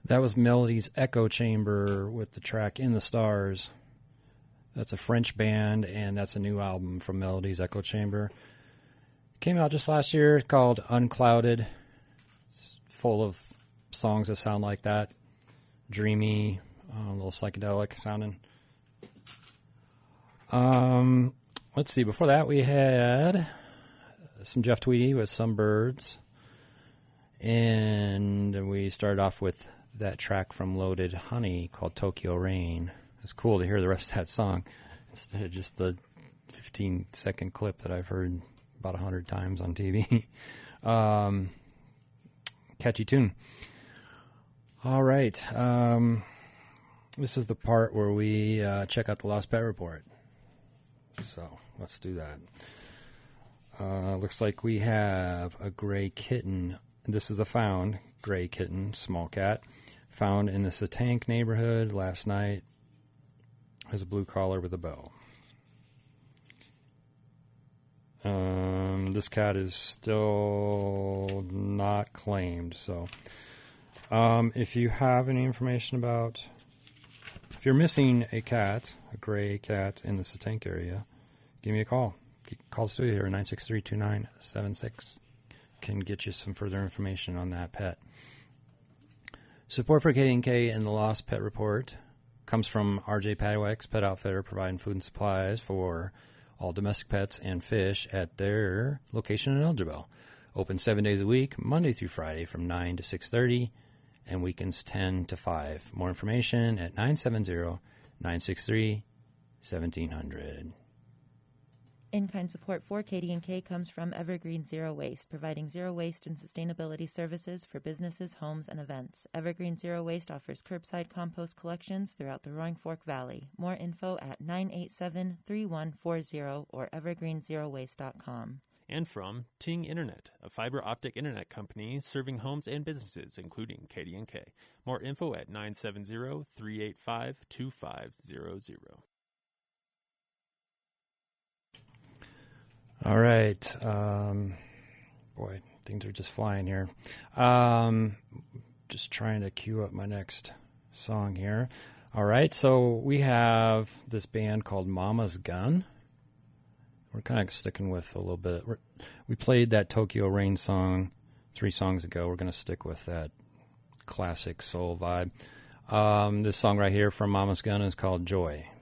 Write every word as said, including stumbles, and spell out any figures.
That was Melody's Echo Chamber with the track In the Stars. That's a French band, and that's a new album from Melody's Echo Chamber. Came out just last year, called Unclouded. It's full of songs that sound like that. Dreamy, uh, a little psychedelic sounding. Um, let's see, before that we had some Jeff Tweedy with Some Birds. And we started off with that track from Loaded Honey called Tokyo Rain. It's cool to hear the rest of that song instead of just the fifteen second clip that I've heard about one hundred times on T V. um, catchy tune. All right. Um, this is the part where we uh, check out the Lost Pet Report. So let's do that. Uh, looks like we have a gray kitten. This is a found gray kitten, small cat, found in the Satank neighborhood last night. Has a blue collar with a bow. Um, this cat is still not claimed. So, um, if you have any information about, if you're missing a cat, a gray cat in the Satank area, give me a call. Call the studio here, nine six three, two nine seven six. Can get you some further information on that pet. Support for K D and K and the Lost Pet Report comes from R J Paddywhack's Pet Outfitter, providing food and supplies for all domestic pets and fish at their location in Elgibel. Open seven days a week, Monday through Friday from nine to six thirty, and weekends ten to five. More information at nine seven zero, nine six three, one seven zero zero. In-kind support for K D and K comes from Evergreen Zero Waste, providing zero waste and sustainability services for businesses, homes, and events. Evergreen Zero Waste offers curbside compost collections throughout the Roaring Fork Valley. More info at nine eight seven, three one four zero or evergreen zero waste dot com. And from Ting Internet, a fiber optic internet company serving homes and businesses, including K D and K. More info at nine seven zero, three eight five, two five zero zero. All right. Um, boy, things are just flying here. Um, just trying to queue up my next song here. All right. So we have this band called Mama's Gun. We're kind of sticking with a little bit. We're, we played that Tokyo Rain song three songs ago. We're going to stick with that classic soul vibe. Um, this song right here from Mama's Gun is called Joy.